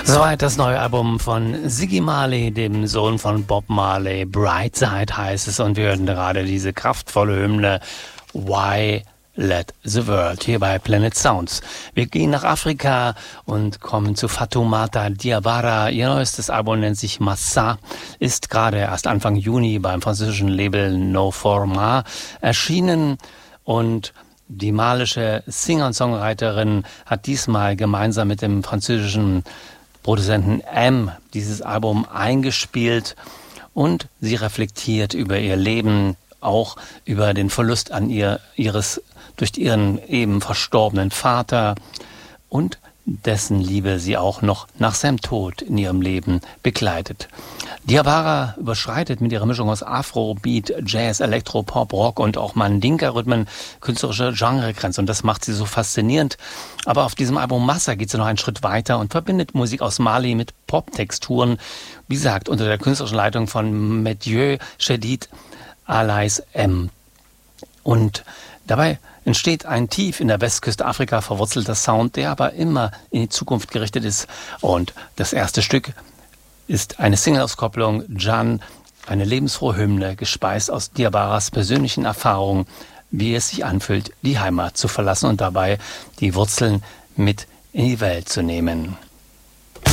Soweit das neue Album von Ziggy Marley, dem Sohn von Bob Marley. Brightside heißt es, und wir hören gerade diese kraftvolle Hymne Why Let the World hier bei Planet Sounds. Wir gehen nach Afrika und kommen zu Fatoumata Diawara. Ihr neuestes Album nennt sich Massa, ist gerade erst Anfang Juni beim französischen Label No Format erschienen, und die malische Singer- und Songwriterin hat diesmal gemeinsam mit dem französischen Produzenten M dieses Album eingespielt, und sie reflektiert über ihr Leben, auch über den Verlust an ihres durch ihren eben verstorbenen Vater und dessen Liebe sie auch noch nach seinem Tod in ihrem Leben begleitet. Diawara überschreitet mit ihrer Mischung aus Afro, Beat, Jazz, Elektro, Pop, Rock und auch Mandinka-Rhythmen künstlerische Genregrenzen, und das macht sie so faszinierend. Aber auf diesem Album Massa geht sie noch einen Schritt weiter und verbindet Musik aus Mali mit Pop-Texturen, wie gesagt, unter der künstlerischen Leitung von Mathieu Chédid alias M. Und dabei entsteht ein tief in der Westküste Afrika verwurzelter Sound, der aber immer in die Zukunft gerichtet ist. Und das erste Stück ist eine Single-Auskopplung, Jan, eine lebensfrohe Hymne, gespeist aus Diawaras persönlichen Erfahrungen, wie es sich anfühlt, die Heimat zu verlassen und dabei die Wurzeln mit in die Welt zu nehmen.